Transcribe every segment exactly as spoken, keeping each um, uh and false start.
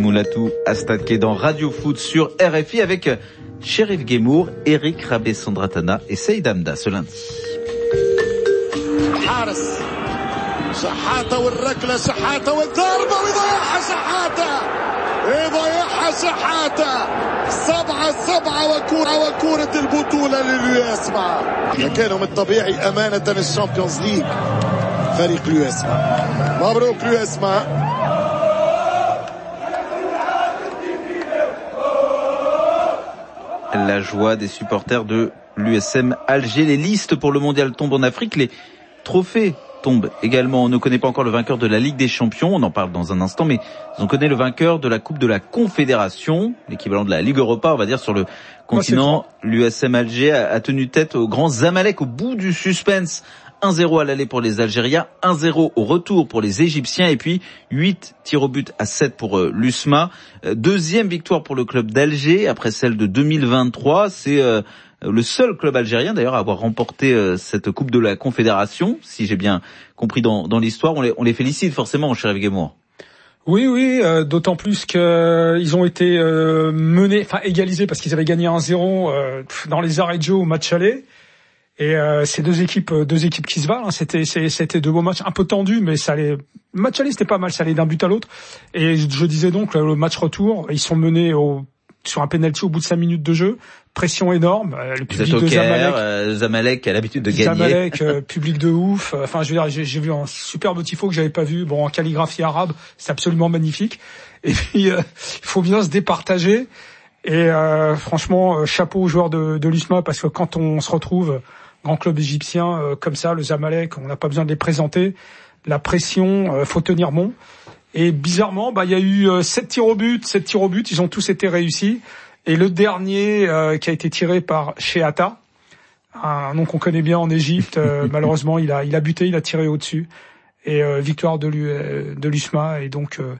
Moulatou à Stade Quai dans Radio Foot sur R F I avec Chérif Guémour, Eric Rabé-Sandratana et Saïd Hamda ce lundi. شحاتة والركلة شحاتة والضربة ويضيعها شحاتة يضيعها شحاتة سبعة سبعة وكورة وكورة البطولة لليوسما. كانوا من الطبيعي أمانة الشامبيونز ليج فريق اليوسما. مبروك اليوسما. La joie des supporters de l'U S M Alger. Les listes pour le mondial tombent en Afrique. Les trophées tombe également. On ne connaît pas encore le vainqueur de la Ligue des Champions, on en parle dans un instant, mais on connaît le vainqueur de la Coupe de la Confédération, l'équivalent de la Ligue Europa, on va dire, sur le continent. L'U S M Alger a, a tenu tête au grand Zamalek au bout du suspense. un zéro à l'aller pour les Algériens, un zéro au retour pour les Égyptiens et puis huit tirs au but à sept pour euh, l'U S M A. Euh, deuxième victoire pour le club d'Alger après celle de deux mille vingt-trois. C'est euh, le seul club algérien d'ailleurs à avoir remporté euh, cette Coupe de la Confédération, si j'ai bien compris dans, dans l'histoire. On les, on les félicite forcément, Chérif Guémour. Oui, oui, euh, d'autant plus que euh, ils ont été euh, menés, enfin égalisés parce qu'ils avaient gagné un zéro euh, dans les arrêts de jeu au match aller. Et euh, ces deux équipes, deux équipes qui se valent. Hein, c'était, c'était deux beaux matchs, un peu tendus, mais ça allait. Le match aller c'était pas mal, ça allait d'un but à l'autre. Et je, je disais donc le match retour, ils sont menés au sur un penalty au bout de cinq minutes de jeu, pression énorme, le public de Zamalek, euh, Zamalek a l'habitude de gagner. Zamalek, euh, public de ouf. Enfin, je veux dire, j'ai, j'ai vu un superbe tifo que j'avais pas vu, bon en calligraphie arabe, c'est absolument magnifique. Et puis euh, il faut bien se départager. Et euh, franchement, chapeau aux joueurs de, de l'U S M A parce que quand on se retrouve grand club égyptien euh, comme ça, le Zamalek, on n'a pas besoin de les présenter. La pression, euh, faut tenir bon. Et bizarrement, bah il y a eu euh, sept tirs au but, sept tirs au but, ils ont tous été réussis. Et le dernier euh, qui a été tiré par Sheata, un nom qu'on connaît bien en Égypte, euh, malheureusement il a il a buté, il a tiré au-dessus. Et euh, victoire de l'U, de l'U S M A et donc euh,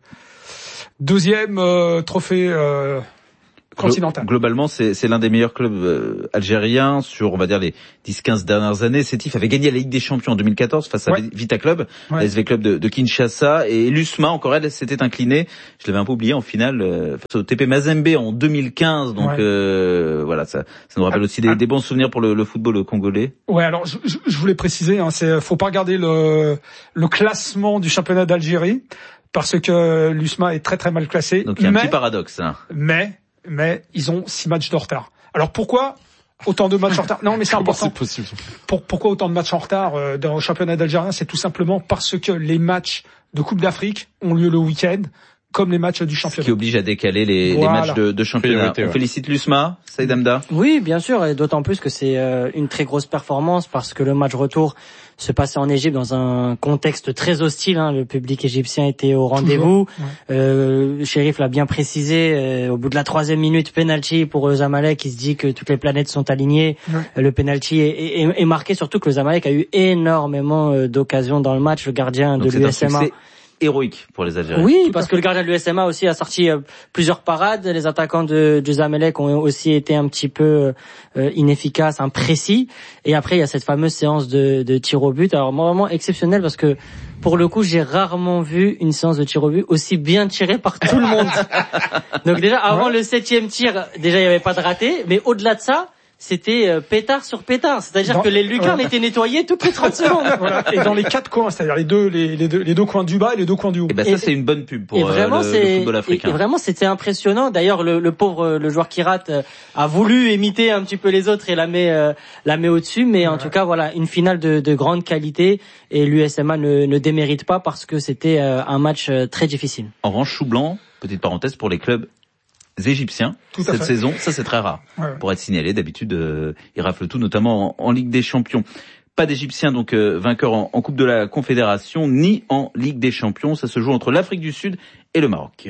deuxième euh, trophée euh, continental. Globalement, c'est, c'est l'un des meilleurs clubs euh, algériens sur, on va dire, les dix quinze dernières années. Sétif avait gagné la Ligue des Champions en deux mille quatorze face à ouais. Vita Club, ouais. la S V Club de, de Kinshasa. Et l'U S M A, encore elle, s'était inclinée, je l'avais un peu oublié, en finale, euh, face au T P Mazembe en deux mille quinze. Donc ouais. euh, voilà, ça, ça nous rappelle ah, aussi des, ah. des bons souvenirs pour le, le football congolais. Ouais, alors je, je voulais préciser, hein, c'est, faut pas regarder le, le classement du championnat d'Algérie, parce que l'U S M A est très très mal classé. Donc il y a un mais, petit paradoxe. Hein. Mais mais ils ont six matchs de retard. Alors pourquoi autant de matchs en retard? Non, mais c'est important. C'est possible. Pour, pourquoi autant de matchs en retard euh, dans le championnat d'Algérien? C'est tout simplement parce que les matchs de Coupe d'Afrique ont lieu le week-end, comme les matchs du championnat. Ce qui oblige à décaler les, voilà. les matchs de, de championnat. Priorité, ouais. On félicite l'U S M A, Saïd Hamda. Oui, bien sûr, et d'autant plus que c'est euh, une très grosse performance parce que le match retour se passait en Égypte dans un contexte très hostile. Hein. Le public égyptien était au rendez-vous. Ouais. Euh, Chérif l'a bien précisé. Euh, au bout de la troisième minute, penalty pour le Zamalek. Il se dit que toutes les planètes sont alignées. Ouais. Le penalty est, est, est marqué, surtout que le Zamalek a eu énormément d'occasions dans le match. Le gardien Donc de l'U S M A. Héroïque pour les Algériens. Oui, parce que le gardien de l'U S M A aussi a sorti euh, plusieurs parades. Les attaquants de, de Zamalek ont aussi été un petit peu euh, inefficaces, imprécis. Et après, il y a cette fameuse séance de, de tir au but. Alors, vraiment exceptionnel parce que, pour le coup, j'ai rarement vu une séance de tir au but aussi bien tirée par tout le monde. Donc déjà, avant ouais. le septième tir, déjà, il n'y avait pas de raté. Mais au-delà de ça, c'était euh, pétard sur pétard, c'est-à-dire dans, que les lucarnes ouais. étaient nettoyées toutes les trente secondes. Voilà. Et dans les quatre coins, c'est-à-dire les deux, les, les deux, les deux coins du bas et les deux coins du haut. Et ben ça, et, c'est une bonne pub pour et vraiment, euh, le, le football africain. Et, et vraiment, c'était impressionnant. D'ailleurs, le, le pauvre, le joueur qui rate euh, a voulu imiter un petit peu les autres et la met, euh, la met au-dessus. Mais ouais. en tout cas, voilà, une finale de, de grande qualité et l'U S M A ne, ne démérite pas parce que c'était euh, un match euh, très difficile. En revanche, chou blanc, petite parenthèse pour les clubs égyptiens tout cette saison, ça c'est très rare ouais, ouais. pour être signalé. D'habitude, euh, ils raflent tout, notamment en, en Ligue des Champions. Pas d'Égyptiens donc euh, vainqueurs en, en Coupe de la Confédération ni en Ligue des Champions. Ça se joue entre l'Afrique du Sud et le Maroc.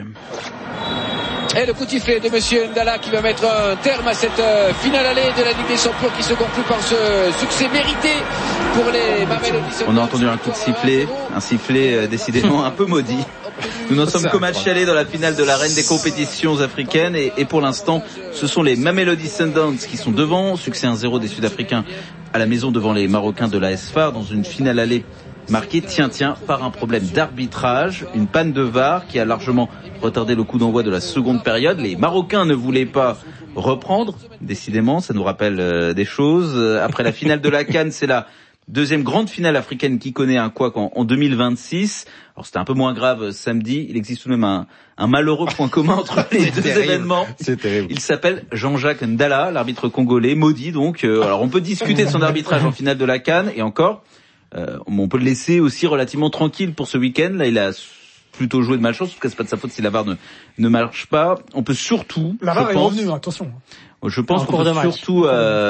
Et le coup de sifflet de Monsieur Ndala qui va mettre un terme à cette euh, finale allée de la Ligue des Champions qui se conclut par ce succès mérité pour les Mamelody. On a entendu un coup de sifflet, un sifflet euh, décidément un peu maudit. Nous n'en sommes qu'au match aller dans la finale de la reine des compétitions africaines et, et pour l'instant, ce sont les Mamelody Sundowns qui sont devant. Succès un zéro des Sud-Africains à la maison devant les Marocains de l'A S F A R dans une finale allée marqué, tiens tiens, par un problème d'arbitrage, une panne de V A R qui a largement retardé le coup d'envoi de la seconde période. Les Marocains ne voulaient pas reprendre, décidément, ça nous rappelle euh, des choses. Après la finale de la CAN, c'est la deuxième grande finale africaine qui connaît un couac en, en deux mille vingt-six. Alors c'était un peu moins grave samedi. Il existe tout de même un, un malheureux point commun entre les deux terrible. événements. C'est terrible. Il s'appelle Jean-Jacques Ndala, l'arbitre congolais, maudit donc. Euh, alors on peut discuter de son arbitrage en finale de la CAN et encore, euh, on peut le laisser aussi relativement tranquille pour ce week-end. Là, il a plutôt joué de malchance, en tout cas c'est pas de sa faute si la V A R ne, ne marche pas. On peut surtout, la V A R je est pense, revenue, attention. Je pense qu'on peut surtout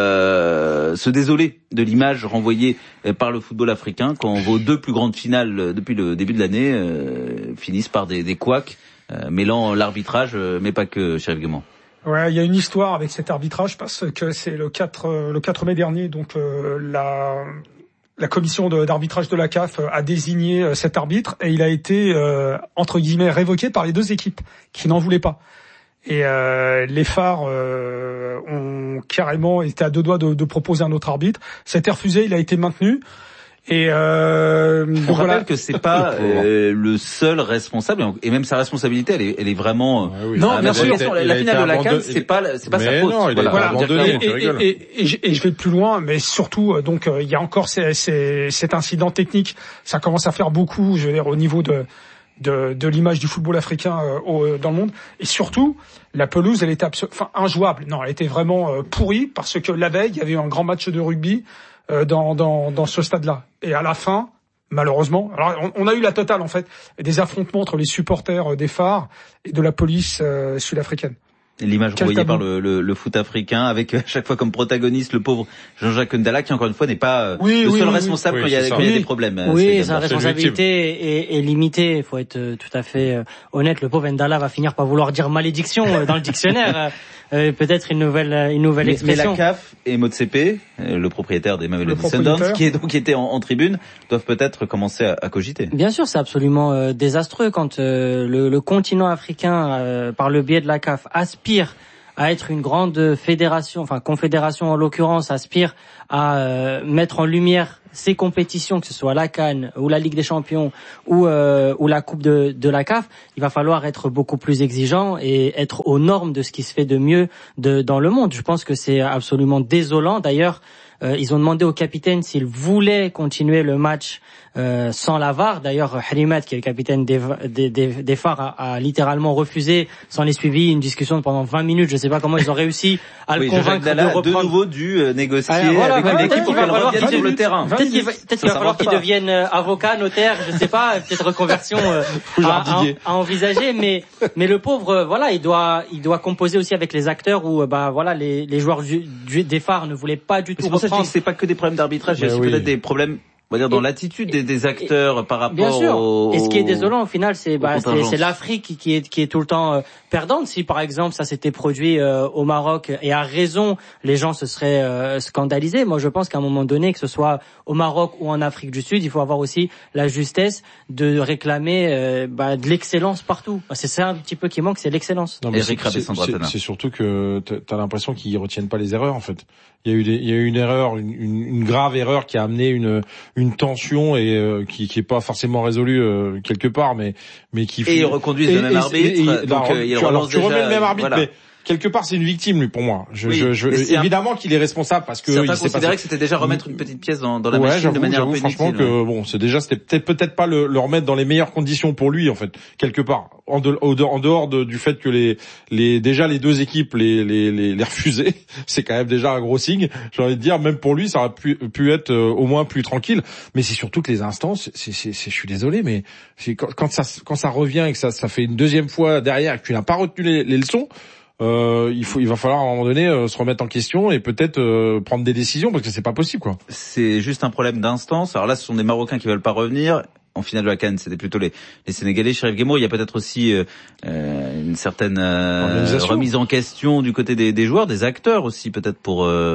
euh, se désoler de l'image renvoyée par le football africain quand vos deux plus grandes finales depuis le début de l'année euh, finissent par des, des couacs euh, mêlant l'arbitrage, euh, mais pas que, Chérif Guémant. Ouais, il y a une histoire avec cet arbitrage parce que c'est le quatre le quatre mai dernier, donc euh, la la commission de, d'arbitrage de la C A F a désigné cet arbitre et il a été euh, entre guillemets révoqué par les deux équipes qui n'en voulaient pas. Et euh, les phares euh, ont carrément été à deux doigts de, de proposer un autre arbitre. Ça a été refusé, il a été maintenu. Et euh, on rappelle voilà. que c'est pas euh, le seul responsable, et même sa responsabilité, elle est, elle est vraiment. Ah oui. Non, bien sûr. La, la finale de la CAN, c'est pas, c'est pas sa faute. Non, il voilà. voilà. abandonné, et, et, et, et, et, et je vais plus loin, mais surtout, donc, il y a encore ces, ces, cet incident technique. Ça commence à faire beaucoup, je veux dire, au niveau de. de, de l'image du football africain euh, au, dans le monde. Et surtout, la pelouse, elle était abso- enfin, injouable. Non, elle était vraiment euh, pourrie parce que la veille, il y avait eu un grand match de rugby euh, dans, dans, dans ce stade-là. Et à la fin, malheureusement, alors on, on a eu la totale en fait, des affrontements entre les supporters euh, des phares et de la police euh, sud-africaine. L'image renvoyée par le, le, le foot africain, avec à chaque fois comme protagoniste le pauvre Jean-Jacques Ndala, qui encore une fois n'est pas oui, le oui, seul oui, responsable oui, quand, il y a, quand il y a des problèmes. Oui, sa responsabilité est, est limitée. Il faut être tout à fait euh, honnête. Le pauvre Ndala va finir par vouloir dire malédiction euh, dans le dictionnaire. Euh, peut-être une nouvelle une nouvelle mais, expression. Mais la C A F et Motsepe, le propriétaire des Mamelodi Sundowns, qui est donc qui était en, en tribune, doivent peut-être commencer à, à cogiter. Bien sûr, c'est absolument euh, désastreux quand euh, le, le continent africain, euh, par le biais de la C A F, aspire à être une grande fédération, enfin confédération en l'occurrence, aspire à euh, mettre en lumière ces compétitions, que ce soit la CAN ou la Ligue des Champions ou euh, ou la Coupe de, de la C A F, il va falloir être beaucoup plus exigeant et être aux normes de ce qui se fait de mieux de, dans le monde. Je pense que c'est absolument désolant. D'ailleurs, euh, ils ont demandé au capitaine s'il voulait continuer le match euh, sans la V A R. D'ailleurs, Harimat, qui est le capitaine des, des, des, des phares, a, a littéralement refusé. S'en est suivi une discussion pendant vingt minutes. Je ne sais pas comment ils ont réussi à oui, le convaincre de reprendre. De nouveau dû euh, négocier Alors, voilà, avec voilà, l'équipe pour qu'elle revienne sur le terrain. Peut-être qu'il va, peut-être qu'il va falloir qu'il devienne euh, avocat, notaire, je ne sais pas, peut-être reconversion euh, à, à, à envisager. Mais mais le pauvre, euh, voilà, il doit il doit composer aussi avec les acteurs où euh, bah voilà les les joueurs du, du, des phares ne voulaient pas du tout reprendre. C'est pour ça que c'est pas que des problèmes d'arbitrage, il y a aussi peut-être des problèmes, on va dire, dans et, l'attitude des, des acteurs et, par rapport bien sûr. Au, et ce qui est désolant au final, c'est bah c'est, c'est l'Afrique qui, qui est qui est tout le temps euh, perdante. Si par exemple ça s'était produit euh, au Maroc, et à raison, les gens se seraient euh, scandalisés. Moi, je pense qu'à un moment donné, que ce soit au Maroc ou en Afrique du Sud, il faut avoir aussi la justesse de réclamer euh, bah, de l'excellence partout. C'est ça un petit peu qui manque, c'est l'excellence. Non, mais c'est, c'est, c'est, c'est surtout que t'as l'impression qu'ils retiennent pas les erreurs en fait. Il y a eu des, il y a eu une erreur, une, une, une grave erreur qui a amené une une tension et euh, qui qui est pas forcément résolue euh, quelque part, mais mais qui et ils reconduisent le même arbitre. Et, et, donc euh, il relance tu remets le même arbitre, voilà. Mais quelque part, c'est une victime, lui, pour moi. Je, oui, je, je, évidemment un... qu'il est responsable parce que certains considéraient que c'était déjà remettre une petite pièce dans, dans la ouais, machine de manière un peu franchement inutile. Que bon, c'est déjà, c'était peut-être peut-être pas le, le remettre dans les meilleures conditions pour lui, en fait, quelque part. En, de, en dehors de, du fait que les, les, déjà les deux équipes les, les, les, les refusaient, c'est quand même déjà un gros signe. J'ai envie de dire, même pour lui, ça aurait pu, pu être euh, au moins plus tranquille. Mais c'est surtout que les instances, c'est, c'est, c'est je suis désolé, mais c'est, quand, quand ça, quand ça revient et que ça, ça fait une deuxième fois derrière et que tu n'as pas retenu les, les leçons. Euh, il faut, il va falloir à un moment donné euh, se remettre en question et peut-être euh, prendre des décisions parce que c'est pas possible quoi. C'est juste un problème d'instance. Alors là, ce sont des Marocains qui veulent pas revenir. En finale de la CAN, c'était plutôt les, les Sénégalais. Chérif Guémot, il y a peut-être aussi euh, une certaine euh, remise en question du côté des, des joueurs, des acteurs aussi peut-être pour euh,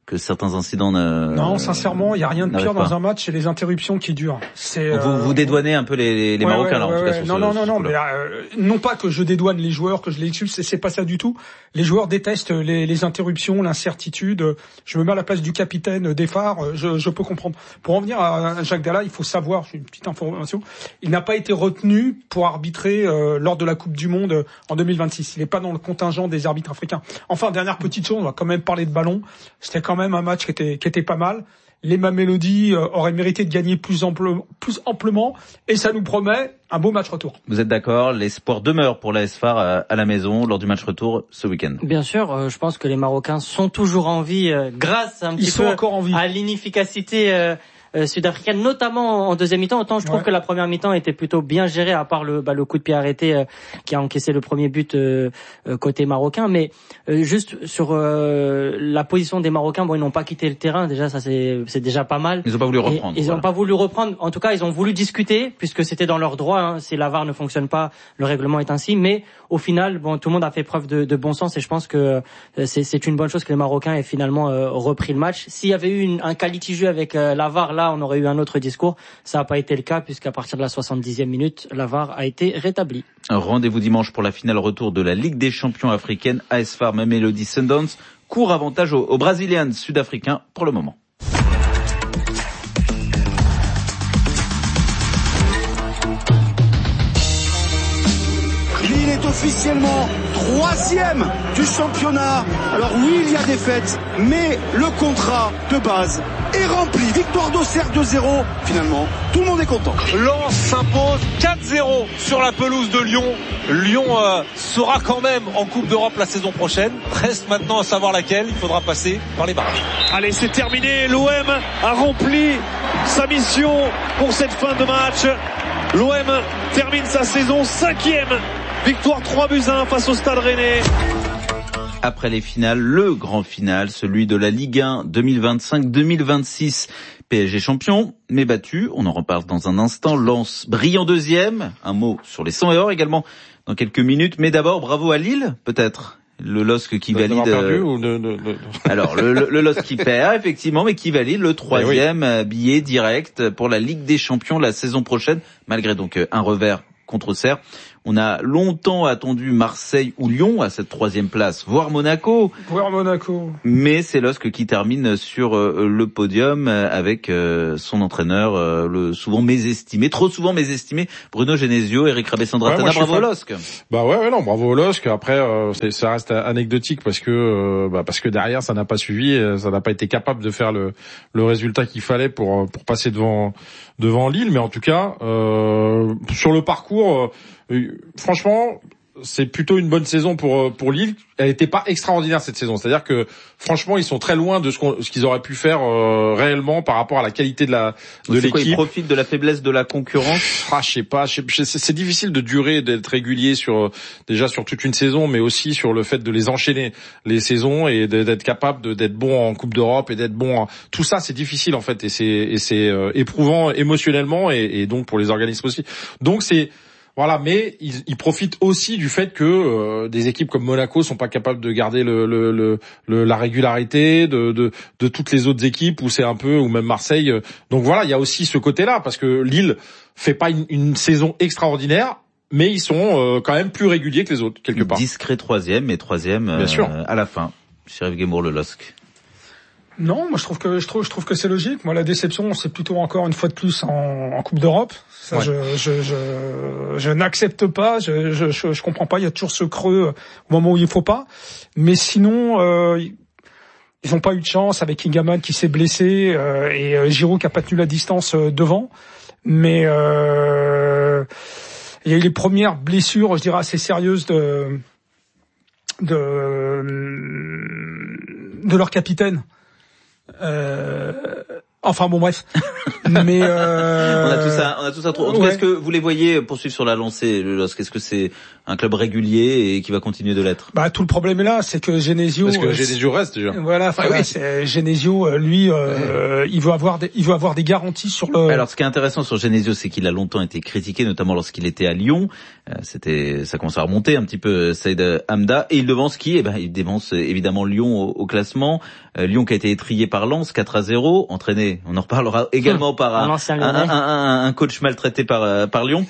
que certains incidents ne... Non, sincèrement, il y a rien de pire pas. dans un match, c'est les interruptions qui durent. C'est vous, euh, vous dédouanez un peu les, les ouais, Marocains ouais, là, en ouais, tout cas. ouais. Sur non, ce, non, non, ce non, mais euh, non pas que je dédouane les joueurs, que je les excuse, c'est, c'est pas ça du tout. Les joueurs détestent les, les interruptions, l'incertitude. Je me mets à la place du capitaine des phares, je, je peux comprendre. Pour en venir à Jacques Dalla, il faut savoir, j'ai une petite information, il n'a pas été retenu pour arbitrer euh, lors de la Coupe du Monde en deux mille vingt-six. Il n'est pas dans le contingent des arbitres africains. Enfin, dernière petite chose, on va quand même parler de ballon. C'était quand même un match qui était qui était pas mal. Les Mamelody euh, auraient mérité de gagner plus, ample, plus amplement et ça nous promet un beau match retour. Vous êtes d'accord? L'espoir demeure pour l'A S F A R à, à la maison lors du match retour ce week-end. Bien sûr, euh, je pense que les Marocains sont toujours en vie euh, grâce un Ils petit sont peu encore en vie. à l'inefficacité euh, euh, sud-africaine, notamment en deuxième mi-temps. Autant je trouve Ouais. que la première mi-temps était plutôt bien gérée, à part le, bah, le coup de pied arrêté euh, qui a encaissé le premier but euh, euh, côté marocain. Mais euh, juste sur euh, la position des Marocains, bon, ils n'ont pas quitté le terrain. Déjà, ça c'est, c'est déjà pas mal. Ils n'ont pas voulu Et reprendre. ils n'ont voilà. pas voulu reprendre. En tout cas, ils ont voulu discuter puisque c'était dans leur droit. Hein. Si la V A R ne fonctionne pas, le règlement est ainsi. Mais au final, bon, tout le monde a fait preuve de, de bon sens et je pense que euh, c'est, c'est une bonne chose que les Marocains aient finalement euh, repris le match. S'il y avait eu une, un quality jeu avec euh, la V A R, là, on aurait eu un autre discours. Ça n'a pas été le cas puisqu'à partir de la soixante-dixième minute, la V A R a été rétablie. Un rendez-vous dimanche pour la finale retour de la Ligue des champions africaine. A S F A R Mamelody Sundowns. Court avantage aux, aux Brésiliens sud-africains pour le moment. Lille est officiellement troisième du championnat. Alors oui, il y a des fêtes, mais le contrat de base est rempli. Victoire d'Auxerre deux zéro. Finalement, tout le monde est content. Lens s'impose quatre zéro sur la pelouse de Lyon. Lyon euh, sera quand même en Coupe d'Europe la saison prochaine. Reste maintenant à savoir laquelle. Il faudra passer par les barrages. Allez, c'est terminé. L'O M a rempli sa mission pour cette fin de match. L'O M termine sa saison cinquième. Victoire trois buts à un face au Stade Rennais. Après les finales, le grand final, celui de la Ligue un deux mille vingt-cinq deux mille vingt-six. P S G champion, mais battu. On en reparle dans un instant. Lens brillant deuxième. Un mot sur les cent et or également dans quelques minutes. Mais d'abord, bravo à Lille, peut-être. Le L O S C qui valide. Perdu, ou de, de, de... Alors le, le, le L O S C qui perd effectivement, mais qui valide le troisième oui. billet direct pour la Ligue des Champions la saison prochaine, malgré donc un revers contre Auxerre. On a longtemps attendu Marseille ou Lyon à cette troisième place, voire Monaco. Voire Monaco. Mais c'est L O S C qui termine sur euh, le podium avec euh, son entraîneur, euh, le souvent mésestimé, trop souvent mésestimé, Bruno Genesio, Eric Rabessandratana. Ouais, bravo fan... L O S C. Bah ouais, ouais non, bravo au L O S C. Après, euh, c'est, ça reste anecdotique parce que euh, bah, parce que derrière ça n'a pas suivi, ça n'a pas été capable de faire le le résultat qu'il fallait pour pour passer devant devant Lille. Mais en tout cas, euh, sur le parcours. Euh, Franchement, c'est plutôt une bonne saison pour pour Lille. Elle n'était pas extraordinaire cette saison. C'est-à-dire que franchement, ils sont très loin de ce, qu'on, ce qu'ils auraient pu faire euh, réellement par rapport à la qualité de la de c'est l'équipe. Quoi, ils profitent de la faiblesse de la concurrence. Ah, je sais pas. Je sais, c'est, c'est difficile de durer, d'être régulier sur déjà sur toute une saison, mais aussi sur le fait de les enchaîner les saisons et de, d'être capable de, d'être bon en Coupe d'Europe et d'être bon. En... Tout ça, c'est difficile en fait et c'est et c'est euh, éprouvant émotionnellement et, et donc pour les organismes aussi. Donc c'est Voilà, mais ils, ils profitent aussi du fait que euh, des équipes comme Monaco sont pas capables de garder le, le, le, le la régularité de, de de toutes les autres équipes où c'est un peu ou même Marseille. Donc voilà, il y a aussi ce côté-là parce que Lille fait pas une, une saison extraordinaire, mais ils sont euh, quand même plus réguliers que les autres quelque part. Discret troisième, mais troisième euh, Bien sûr. à la fin. Chérif Guémour, le L O S C. Non, moi je trouve que je trouve je trouve que c'est logique. Moi la déception, c'est plutôt encore une fois de plus en, en Coupe d'Europe. Ça, ouais. je, je je je n'accepte pas. Je, je je je comprends pas. Il y a toujours ce creux au moment où il faut pas. Mais sinon, euh, ils n'ont pas eu de chance avec Ingaman qui s'est blessé euh, et euh, Giroud qui a pas tenu la distance euh, devant. Mais euh, il y a eu les premières blessures, je dirais assez sérieuses de de de leur capitaine. Euh, Enfin bon bref. Mais euh... on a tout ça, on a tout ça trop. En tout ouais. cas, est-ce que vous les voyez poursuivre sur la lancée, le L O S C? Est-ce que c'est un club régulier et qui va continuer de l'être? Bah tout le problème est là, c'est que Genesio. Parce que euh, Genesio reste déjà. Voilà, enfin oui, c'est Genesio, lui, euh, ouais. il veut avoir des, il veut avoir des garanties sur le. Alors, ce qui est intéressant sur Genesio, c'est qu'il a longtemps été critiqué, notamment lorsqu'il était à Lyon. Euh, c'était, ça commence à remonter un petit peu, Saïd Hamda, et il devance qui? Eh ben, il devance évidemment Lyon au, au classement. Euh, Lyon qui a été étrillé par Lens, quatre à zéro, entraîné. On en reparlera également par un, un, un, un, un coach maltraité par par Lyon.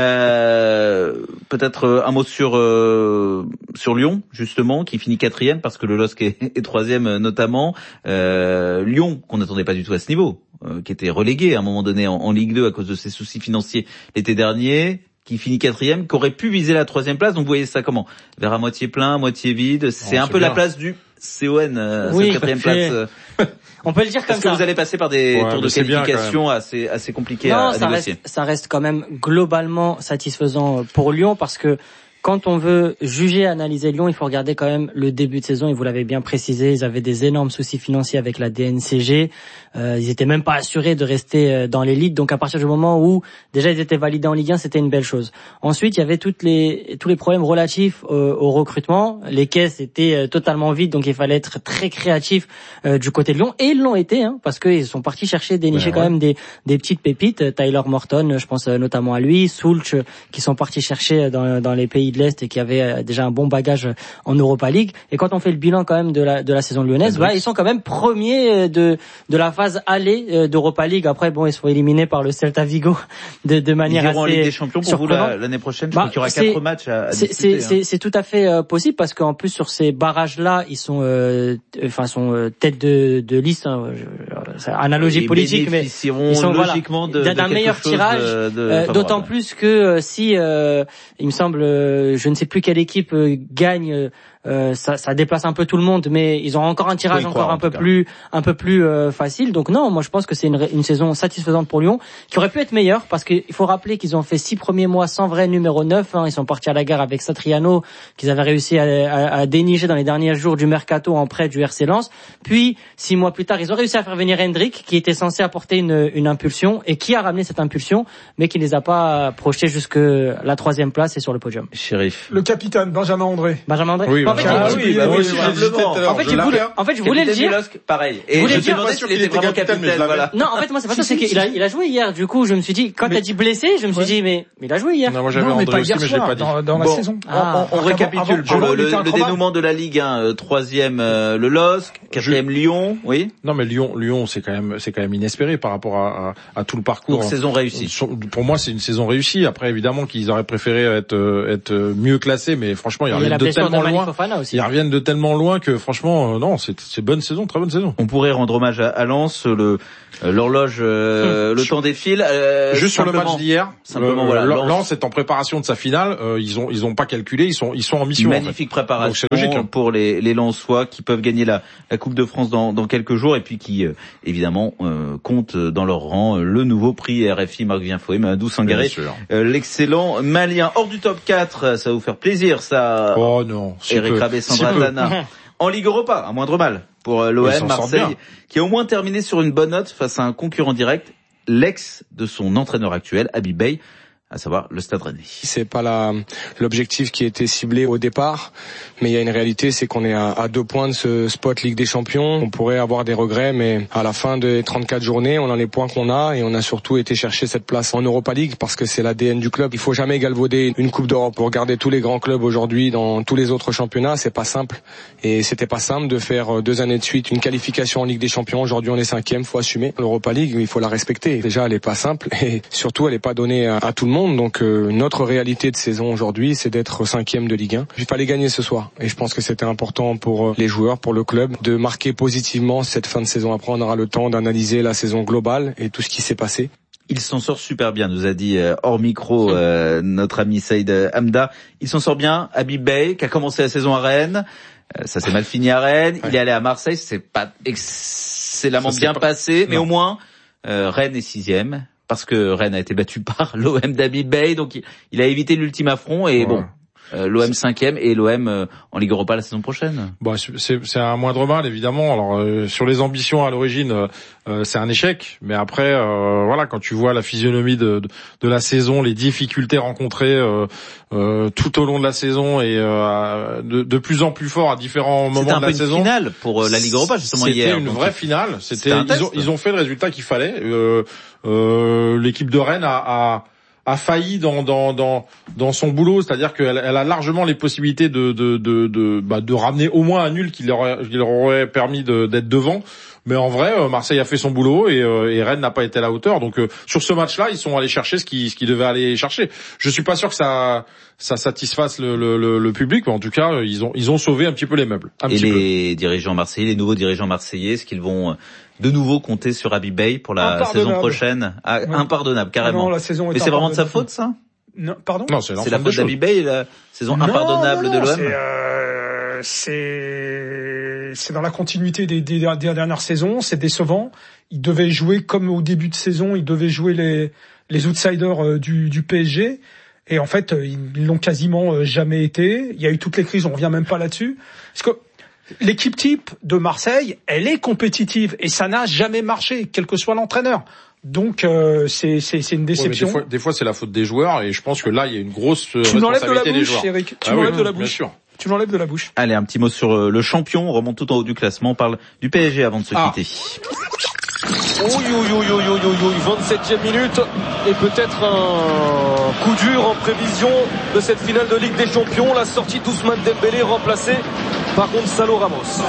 Euh, peut-être un mot sur euh, sur Lyon justement, qui finit quatrième parce que le L O S C est, est troisième notamment. Euh, Lyon qu'on n'attendait pas du tout à ce niveau, euh, qui était relégué à un moment donné en, en Ligue deux à cause de ses soucis financiers l'été dernier, qui finit quatrième, qui aurait pu viser la troisième place. Donc vous voyez ça comment? Vers à moitié plein, à moitié vide. C'est oh, un peu bien. La place du C O N, euh, oui, cette quatrième place. Euh... On peut le dire comme Est-ce ça. que vous allez passer par des ouais, tours de qualification assez assez compliqués non, à, à ça négocier? Reste, ça reste quand même globalement satisfaisant pour Lyon parce que quand on veut juger, analyser Lyon, il faut regarder quand même le début de saison. Et vous l'avez bien précisé, ils avaient des énormes soucis financiers avec la D N C G. Euh, ils étaient même pas assurés de rester dans l'élite. Donc à partir du moment où déjà ils étaient validés en Ligue un, c'était une belle chose. Ensuite, il y avait toutes les tous les problèmes relatifs au, au recrutement. Les caisses étaient totalement vides, donc il fallait être très créatif euh, du côté de Lyon. Et ils l'ont été, hein, parce qu'ils sont partis chercher, dénicher ouais, quand ouais. même des des petites pépites. Tyler Morton, je pense notamment à lui, Soulch, qui sont partis chercher dans dans les pays de l'Est et qui avait déjà un bon bagage en Europa League. Et quand on fait le bilan quand même de la de la saison lyonnaise, bah, ils sont quand même premiers de de la phase aller d'Europa League. Après bon, ils sont éliminés par le Celta Vigo de de manière assez surprenante. Ils iront en Ligue des Champions pour vous la, l'année prochaine. Je bah, crois qu'il y aura quatre matchs à, à c'est, disputer. C'est, hein. c'est c'est tout à fait euh, possible parce qu'en plus sur ces barrages là, ils sont euh, enfin sont euh, tête de de liste. Hein, je, analogie ils politique, mais ils sont logiquement voilà, de, d'un de meilleur tirage. De, de euh, d'autant plus que euh, si euh, il me semble, euh, je ne sais plus quelle équipe euh, gagne, euh, ça, ça déplace un peu tout le monde, mais ils ont encore un tirage encore croire, un, peu plus, un peu plus euh, facile. Donc non, moi je pense que c'est une, une saison satisfaisante pour Lyon, qui aurait pu être meilleure, parce qu'il faut rappeler qu'ils ont fait six premiers mois sans vrai numéro neuf. Hein, ils sont partis à la guerre avec Satriano, qu'ils avaient réussi à, à, à dénicher dans les derniers jours du mercato en prêt du R C Lens. Puis six mois plus tard, ils ont réussi à faire venir Hendrick, qui était censé apporter une, une impulsion, et qui a ramené cette impulsion, mais qui ne les a pas projetés jusque la troisième place et sur le podium. Shérif. Le capitaine Benjamin André. Benjamin André. Oui, en fait, ah, oui, bah, oui, en fait, je voulais, en fait, je voulais le dire. Pareil. Et je me demandais s'il était vraiment capitaine, voilà. Non, en fait, moi, c'est pas ça, c'est qu'il a, il a joué hier. Du coup, je me suis dit, quand t'as dit blessé, je me suis dit, mais, mais il a joué hier. Non, moi, j'avais André aussi, mais je l'ai pas dit. Dans la saison. On récapitule pour le dénouement de la Ligue un. Troisième, le L O S C. Quatrième, Lyon. Oui. Non, mais Lyon, Lyon, c'est quand même, c'est quand même inespéré par rapport à, à, à tout le parcours. Donc, saison réussie. Pour moi, c'est une saison réussie. Après, évidemment, qu'ils auraient préféré être, être mieux classés, mais franchement, ils reviennent de tellement loin. Ils reviennent de tellement loin que, franchement, euh, non, c'est, c'est bonne saison, très bonne saison. On pourrait rendre hommage à, à Lens, le, euh, l'horloge, euh, le temps défile. Euh, Juste sur le match d'hier. Simplement, euh, voilà. Lens, Lens est en préparation de sa finale. Euh, ils ont, ils ont pas calculé. Ils sont, ils sont en mission. Magnifique en fait. préparation. Donc, c'est logique, hein. Pour les, les Lensois qui peuvent gagner la, la Coupe de France dans, dans quelques jours et puis qui, euh, évidemment, euh, comptent dans leur rang euh, le nouveau prix R F I Marc Vienfoé, Mamadou Sangaré, euh, l'excellent Malien hors du top quatre. Ça va vous faire plaisir, ça. Oh non. Eric Rabé, Sandra Tana. En Ligue Europa, à moindre mal pour l'O M Marseille, qui a au moins terminé sur une bonne note face à un concurrent direct, l'ex de son entraîneur actuel, Habib Beye, à savoir le Stade Rennais. C'est pas la, l'objectif qui était ciblé au départ, mais il y a une réalité, c'est qu'on est à, à deux points de ce spot Ligue des Champions. On pourrait avoir des regrets, mais à la fin des trente-quatre journées, on a les points qu'on a et on a surtout été chercher cette place en Europa League parce que c'est l'A D N du club. Il faut jamais galvauder une Coupe d'Europe. Pour regarder tous les grands clubs aujourd'hui dans tous les autres championnats, c'est pas simple. Et c'était pas simple de faire deux années de suite une qualification en Ligue des Champions. Aujourd'hui, on est cinquième, faut assumer. L'Europa League, il faut la respecter. Déjà, elle est pas simple et surtout, elle est pas donnée à, à tout le monde. Donc euh, notre réalité de saison aujourd'hui, c'est d'être cinquième de Ligue un. Il fallait gagner ce soir et je pense que c'était important pour les joueurs, pour le club, de marquer positivement cette fin de saison. Après, on aura le temps d'analyser la saison globale et tout ce qui s'est passé. Il s'en sort super bien, nous a dit euh, hors micro euh, notre ami Saïd Hamda. Il s'en sort bien. Habib Beye, qui a commencé la saison à Rennes. Euh, ça s'est mal fini à Rennes. Ouais. Il est allé à Marseille. C'est pas excellemment bien pas... passé, non. Mais au moins euh, Rennes est sixième. Parce que Rennes a été battu par l'O M d'Habib Beye, donc il, il a évité l'ultime affront et ouais. bon, Euh, L'O M cinquième et l'O M euh, en Ligue Europa la saison prochaine. Bon, c'est, c'est un moindre mal évidemment. Alors euh, sur les ambitions à l'origine, euh, euh, c'est un échec. Mais après, euh, voilà, quand tu vois la physionomie de, de, de la saison, les difficultés rencontrées euh, euh, tout au long de la saison et euh, de, de plus en plus fort à différents moments de la saison. C'était un peu une finale pour la Ligue Europa justement c'était hier. C'était une vraie finale. C'était, c'était ils ont, ils ont fait le résultat qu'il fallait. Euh, euh, l'équipe de Rennes a, a a failli dans dans dans dans son boulot, c'est-à-dire qu'elle elle a largement les possibilités de de de de, bah, de ramener au moins un nul qui leur aurait, qui leur aurait permis de, d'être devant. Mais en vrai, Marseille a fait son boulot et, euh, et Rennes n'a pas été à la hauteur. Donc euh, sur ce match-là, ils sont allés chercher ce qu'ils ce qu'ils devaient aller chercher. Je suis pas sûr que ça ça satisfasse le, le, le, le public, mais en tout cas, ils ont ils ont sauvé un petit peu les meubles. Un et petit les peu. dirigeants marseillais, les nouveaux dirigeants marseillais, est-ce qu'ils vont de nouveau compter sur Habib Beye pour la saison prochaine? Ah, ouais. Impardonnable, carrément. Non, la saison est Mais c'est vraiment de sa faute, ça? Non, pardon? Non, c'est, c'est la faute d'Habib Beye, la saison non, impardonnable non, non, de l'O M? C'est, euh, c'est, c'est dans la continuité des, des, des dernières saisons, c'est décevant. Ils devaient jouer comme au début de saison, ils devaient jouer les, les outsiders du, du P S G. Et en fait, ils l'ont quasiment jamais été. Il y a eu toutes les crises, on revient même pas là-dessus. Parce que l'équipe type de Marseille, elle est compétitive et ça n'a jamais marché, quel que soit l'entraîneur. Donc euh, c'est c'est c'est une déception. Ouais, des fois, des fois c'est la faute des joueurs et je pense que là il y a une grosse tu responsabilité des joueurs. Tu m'enlèves de la bouche, Eric. Tu ah m'enlèves oui, de la bouche. Sûr. Tu m'enlèves de la bouche. Allez, un petit mot sur le champion. On remonte tout en haut du classement. On parle du P S G avant de se ah. quitter. Oui, oui, oui, oui, oui, oui, oui, vingt-septième minute et peut-être un coup dur en prévision de cette finale de Ligue des Champions. La sortie d'Ousmane Dembélé remplacée par Gonzalo Ramos.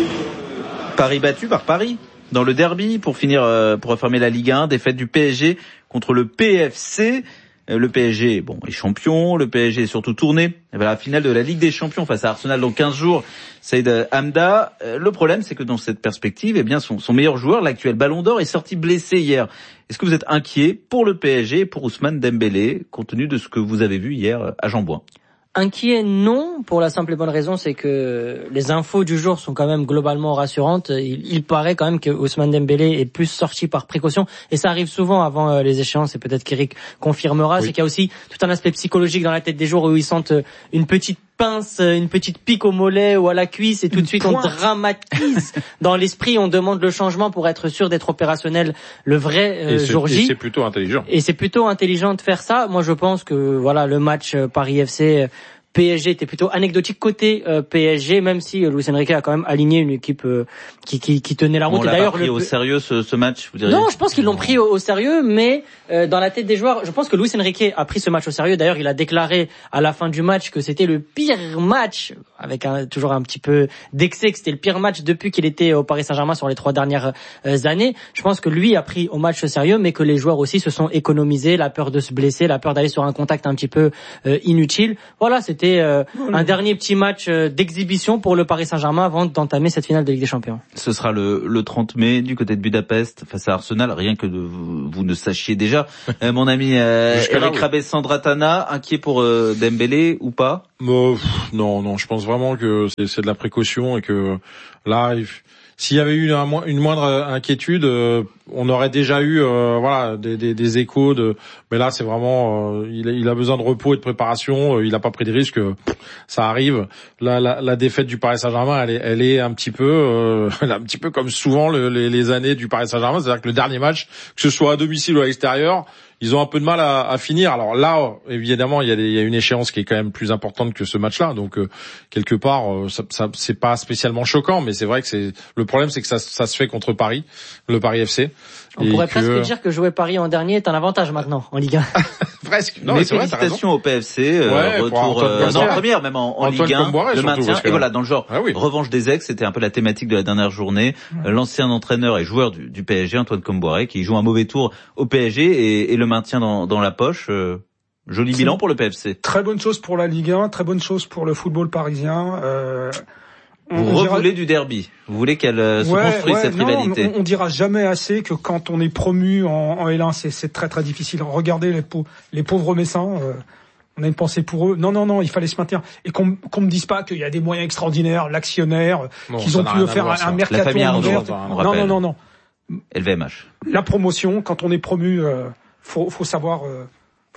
Paris battu par Paris dans le derby pour finir, euh, pour refermer la Ligue un. Défaite du P S G contre le P F C. Le P S G, bon, est champion. Le P S G est surtout tourné vers la finale de la Ligue des Champions face à Arsenal dans quinze jours. Saïd Hamda. Le problème, c'est que dans cette perspective, eh bien, son, son meilleur joueur, l'actuel Ballon d'Or, est sorti blessé hier. Est-ce que vous êtes inquiet pour le P S G et pour Ousmane Dembélé, compte tenu de ce que vous avez vu hier à Jean-Bouin? Inquiet, non, pour la simple et bonne raison, c'est que les infos du jour sont quand même globalement rassurantes. Il, il paraît quand même que Ousmane Dembélé est plus sorti par précaution, et ça arrive souvent avant euh, les échéances, et peut-être qu'Eric confirmera, oui. C'est qu'il y a aussi tout un aspect psychologique dans la tête des joueurs où ils sentent une petite pince, une petite pique au mollet ou à la cuisse, et tout une de suite pointe. On dramatise dans l'esprit, on demande le changement pour être sûr d'être opérationnel le vrai euh, jour J. Et c'est plutôt intelligent. Et c'est plutôt intelligent de faire ça. Moi, je pense que voilà, le match Paris F C P S G était plutôt anecdotique côté euh, P S G, même si euh, Luis Enrique a quand même aligné une équipe euh, qui, qui, qui tenait la route. On l'a et d'ailleurs, pas pris le... au sérieux ce, ce match, vous diriez? Non, je pense qu'ils l'ont pris au, au sérieux, mais euh, dans la tête des joueurs, je pense que Luis Enrique a pris ce match au sérieux. D'ailleurs, il a déclaré à la fin du match que c'était le pire match, avec un, toujours un petit peu d'excès, que c'était le pire match depuis qu'il était au Paris Saint-Germain sur les trois dernières euh, années. Je pense que lui a pris au match au sérieux, mais que les joueurs aussi se sont économisés, la peur de se blesser, la peur d'aller sur un contact un petit peu euh, inutile. Voilà, c'était euh, un dernier petit match d'exhibition pour le Paris Saint-Germain avant d'entamer cette finale de Ligue des Champions. Ce sera le, le trente mai du côté de Budapest face à Arsenal. Rien que de, vous, vous ne sachiez déjà. euh, mon ami euh, Eric oui. Rabessandratana, inquiet pour euh, Dembélé ou pas? euh, pff, Non, non, je pense vraiment que c'est, c'est de la précaution et que là, il, s'il y avait eu un, une moindre inquiétude, euh, on aurait déjà eu euh, voilà des, des, des échos de. Mais là, c'est vraiment, euh, il, a, il a besoin de repos et de préparation. Euh, il n'a pas pris de risque. Euh, ça arrive. La, la, la défaite du Paris Saint-Germain, elle est, elle est un petit peu, euh, elle est un petit peu comme souvent le, les, les années du Paris Saint-Germain. C'est-à-dire que le dernier match, que ce soit à domicile ou à l'extérieur, ils ont un peu de mal à, à finir. Alors là, évidemment, il y a, des, il y a une échéance qui est quand même plus importante que ce match-là. Donc euh, quelque part, euh, ça, ça, c'est pas spécialement choquant, mais c'est vrai que c'est le problème, c'est que ça, ça se fait contre Paris, le Paris F C. On pourrait que... presque dire que jouer Paris en dernier est un avantage maintenant en Ligue un. Presque. Non, mais c'est félicitations vrai, au P F C, euh, ouais, retour euh, non, en première, même en, en Ligue un, Comboiré, le maintien. Que... Et voilà, dans le genre ah oui. revanche des ex, c'était un peu la thématique de la dernière journée. Mmh. L'ancien entraîneur et joueur du, du P S G, Antoine Comboiré, qui joue un mauvais tour au P S G et, et le maintien dans, dans la poche. Euh, joli bilan pour le P F C. Très bonne chose pour la Ligue un, très bonne chose pour le football parisien. Euh... Vous on revoulez dira... du derby. Vous voulez qu'elle euh, se ouais, construise ouais, cette non, rivalité. On, on dira jamais assez que quand on est promu en, en L un, c'est, c'est très très difficile. Regardez les, pauvres, les pauvres Messins. Euh, on a une pensée pour eux. Non, non, non, il fallait se maintenir. Et qu'on, qu'on me dise pas qu'il y a des moyens extraordinaires, l'actionnaire, non, qu'ils ont pu faire un, un mercato en hiver. Non, non, non, non. L V M H. La promotion, quand on est promu, euh, faut, faut savoir. Euh, faut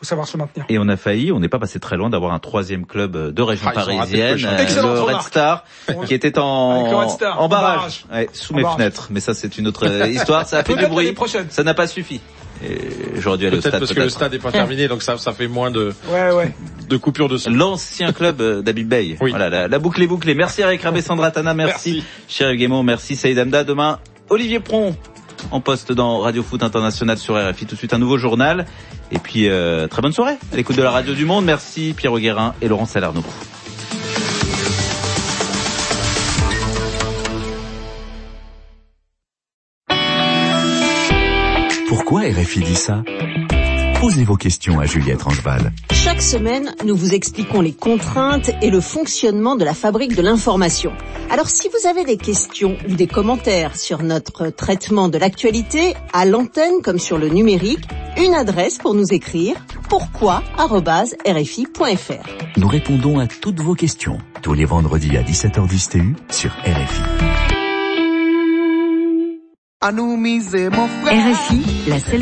faut savoir se maintenir. Et on a failli, on n'est pas passé très loin d'avoir un troisième club de région Ah, ils ont raté le parisienne, coche. euh, Excellente le Red remarque. Star, qui était en, Avec le Red Star, en en barrage, barrage. Ouais, sous En mes barrage. fenêtres. Mais ça, c'est une autre euh, histoire. Ça a fait du Peut-être bruit. l'année prochaine. Ça n'a pas suffi. Et j'aurais dû aller au Peut-être stade. parce que peut-être. le stade n'est pas terminé, donc ça, ça fait moins de, Ouais, ouais. de coupures de son. L'ancien club euh, d'Habib Bey. Oui. Voilà, la, la boucle est bouclée. Merci Eric Rabé, Sandra Tana, merci. Chéri Guémon, merci Saïd Hamda. Demain, Olivier Pron en poste dans Radio Foot International sur R F I. Tout de suite un nouveau journal. Et puis, euh, très bonne soirée à l'écoute de la Radio du Monde. Merci Pierrot Guérin et Laurent Salerno. Pourquoi R F I dit ça? Posez vos questions à Juliette Rangeval. Chaque semaine, nous vous expliquons les contraintes et le fonctionnement de la fabrique de l'information. Alors si vous avez des questions ou des commentaires sur notre traitement de l'actualité, à l'antenne comme sur le numérique, une adresse pour nous écrire, pourquoi arobase r f i point f r. Nous répondons à toutes vos questions, tous les vendredis à dix-sept heures dix T U sur R F I. R F I, la